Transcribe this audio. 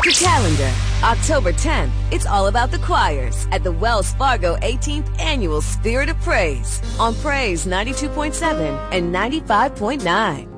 Mark your calendar. October 10th, it's all about the choirs at the Wells Fargo 18th Annual Spirit of Praise on Praise 92.7 and 95.9.